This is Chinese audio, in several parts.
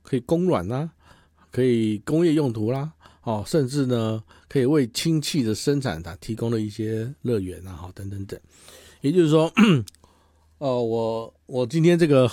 可以供暖啦，可以工业用途啦，甚至呢可以为氢气的生产提供了一些乐园啊，等等等。也就是说，我今天这个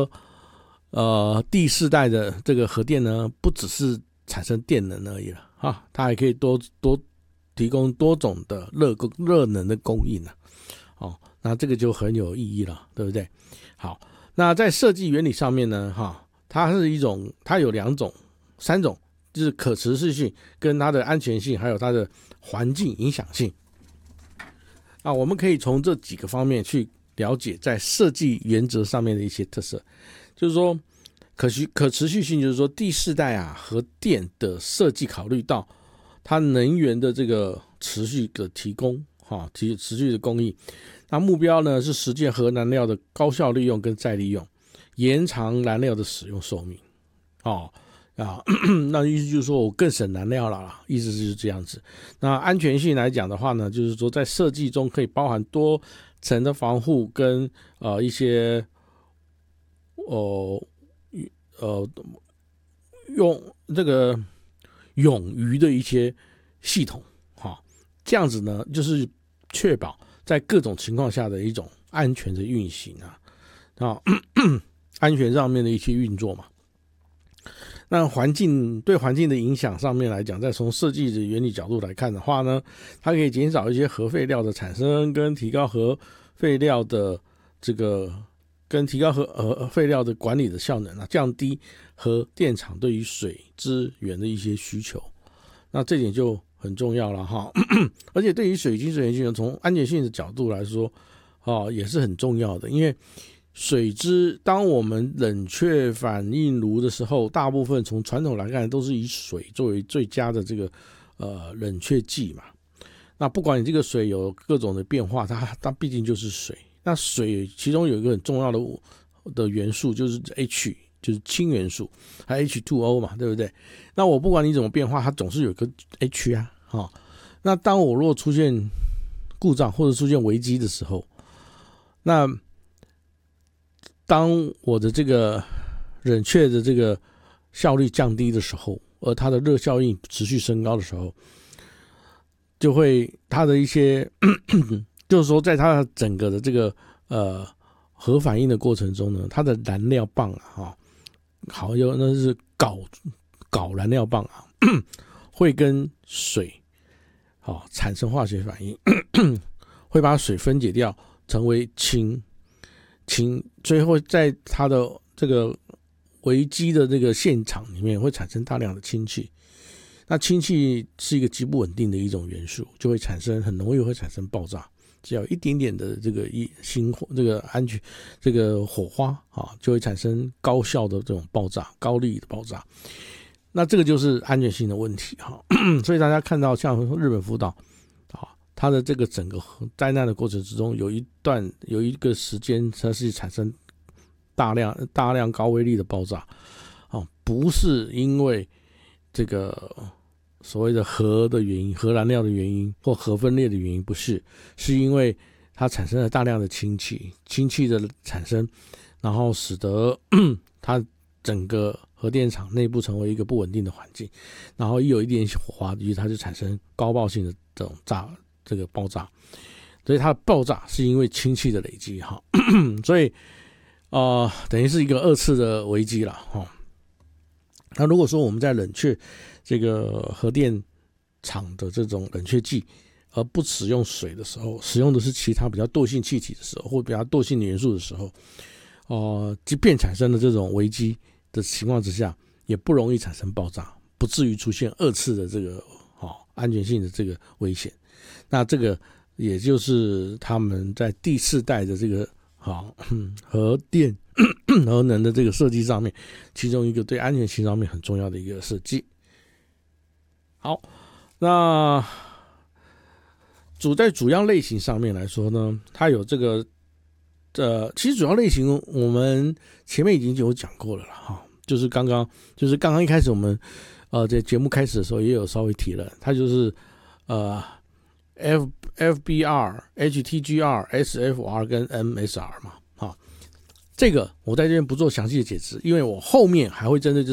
第四代的这个核电呢，不只是产生电能而已了啊，它还可以多提供多种的热能的供应啊。那这个就很有意义了，对不对？好，那在设计原理上面呢，它有三种，就是可持续性、跟它的安全性，还有它的环境影响性。我们可以从这几个方面去了解在设计原则上面的一些特色。就是说可持续性，就是说第四代核电的设计考虑到它能源的这个持续的提供，持续的供应。那目标呢是实现核燃料的高效利用跟再利用，延长燃料的使用寿命。那意思就是说我更省燃料了啦，意思就是这样子。那安全性来讲的话呢，就是说在设计中可以包含多层的防护跟一些用这个冗余的一些系统，这样子呢就是确保在各种情况下的一种安全的运行安全上面的一些运作嘛。那对环境的影响上面来讲，再从设计的原理角度来看的话呢，它可以减少一些核废料的产生，跟提高核废料的废料的管理的效能降低核电厂对于水资源的一些需求。那这点就很重要了哈。而且对于水晶水源从安全性的角度来说，也是很重要的，因为当我们冷却反应炉的时候，大部分从传统来看都是以水作为最佳的这个冷却剂嘛。那不管你这个水有各种的变化，它毕竟就是水。那水其中有一个很重要的元素就是 H， 就是氢元素，还有 H2O 嘛，对不对？那我不管你怎么变化，它总是有一个 H 那当我如果出现故障或者出现危机的时候，那当我的这个冷却的这个效率降低的时候，而它的热效应持续升高的时候，就会它的一些就是说在它的整个的这个核反应的过程中呢，它的燃料棒那是镐燃料棒会跟水产生化学反应，会把水分解掉成为氢，最后在它的这个危机的这个现场里面会产生大量的氢气。那氢气是一个极不稳定的一种元素，就会很容易会产生爆炸。只要一点点的这个这个火花就会产生高效的这种爆炸，高力的爆炸。那这个就是安全性的问题所以大家看到像日本福岛它的这个整个灾难的过程之中，有一个时间它是产生大量高威力的爆炸不是因为这个所谓的核的原因、核燃料的原因或核分裂的原因，不是，是因为它产生了大量的氢气的产生，然后使得它整个核电厂内部成为一个不稳定的环境，然后一有一点火花，它就产生高爆性的这个爆炸，所以它的爆炸是因为氢气的累积所以等于是一个二次的危机了那如果说我们在冷却这个核电厂的这种冷却剂，而不使用水的时候，使用的是其他比较惰性气体的时候，或比较惰性的元素的时候，即便产生了这种危机的情况之下，也不容易产生爆炸，不至于出现二次的这个安全性的这个危险。那这个也就是他们在第四代的这个核电核能的这个设计上面，其中一个对安全性上面很重要的一个设计。好，那在主要类型上面来说呢，它有这个其实主要类型我们前面已经有讲过了啦就是刚刚一开始我们在节目开始的时候也有稍微提了，它就是FBR、HTGR、SFR 跟 MSR 嘛这个我在这边不做详细的解释，因为我后面还会针对这